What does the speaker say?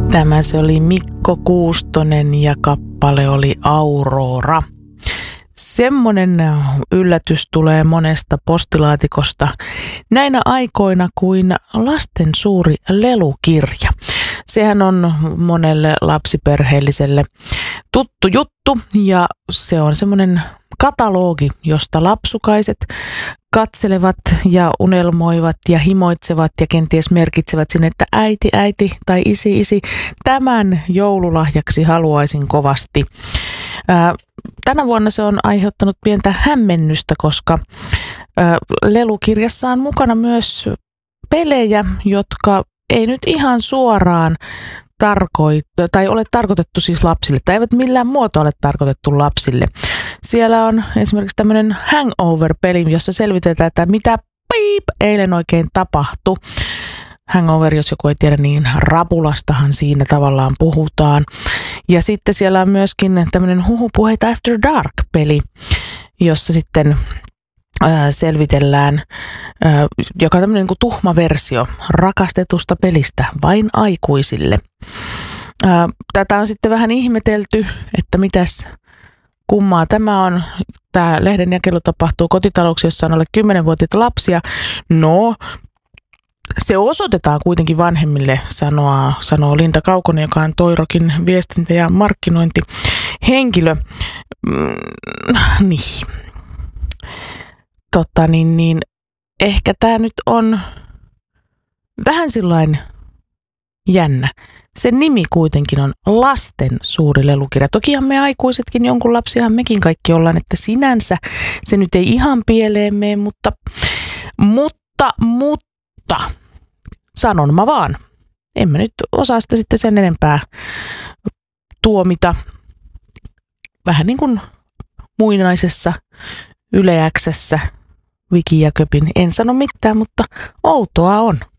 Tämä se oli Mikko Kuustonen ja kappale oli Aurora. Semmoinen yllätys tulee monesta postilaatikosta näinä aikoina kuin lasten suuri lelukirja. Sehän on monelle lapsiperheelliselle tuttu juttu ja se on semmoinen katalogi, josta lapsukaiset katselevat ja unelmoivat ja himoitsevat ja kenties merkitsevät sinne, että äiti tai isi, tämän joululahjaksi haluaisin kovasti. Tänä vuonna se on aiheuttanut pientä hämmennystä, koska lelukirjassa on mukana myös pelejä, jotka ei nyt ihan suoraan ole tarkoitettu siis lapsille, tai eivät millään muotoa ole tarkoitettu lapsille. Siellä on esimerkiksi tämmöinen Hangover-peli, jossa selvitetään, että mitä eilen oikein tapahtui. Hangover, jos joku ei tiedä, niin rapulastahan siinä tavallaan puhutaan. Ja sitten siellä on myöskin tämmöinen Huhupuheita After Dark-peli, jossa sitten selvitellään, joka on tämmöinen niin kuin tuhma versio rakastetusta pelistä vain aikuisille. Tätä on sitten vähän ihmetelty, että mitäs kummaa tämä on. Tämä lehden jakelu tapahtuu kotitalouksissa, jossa on alle 10-vuotiaita lapsia. No, se osoitetaan kuitenkin vanhemmille, sanoo Linda Kaukonen, joka on Toirokin viestintä- ja markkinointihenkilö. Niin. Ehkä tämä nyt on vähän sillain jännä. Sen nimi kuitenkin on Lasten suuri lelukirja. Tokihan me aikuisetkin, jonkun lapsiahan mekin kaikki ollaan, että sinänsä se nyt ei ihan pieleen mene, mutta sanon mä vaan. En mä nyt osaa sitä sitten sen enempää tuomita. Vähän niin kuin muinaisessa Yle X:ssä Viki ja Köpin. En sano mitään, mutta outoa on.